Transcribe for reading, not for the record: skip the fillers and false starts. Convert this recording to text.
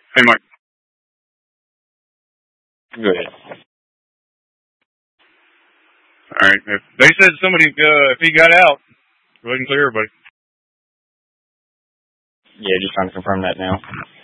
Hey, Mike. Go ahead. All right. If they said somebody, if he got out, go ahead and clear everybody. Yeah, just trying to confirm that now.